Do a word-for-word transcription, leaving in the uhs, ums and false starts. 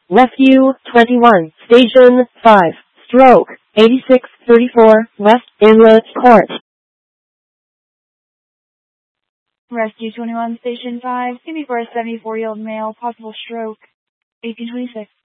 Rescue twenty-one, Station five, Stroke eighty-six thirty-four, West Inlet Court. Rescue twenty-one, Station five, C B for a seventy-four-year-old male, possible stroke, eighteen twenty-six.